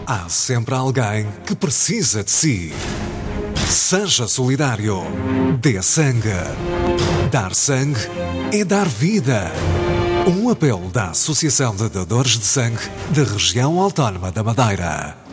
Há sempre alguém que precisa de si. Seja solidário. Dê sangue. Dar sangue é dar vida. Um apelo da Associação de Doadores de Sangue da Região Autónoma da Madeira.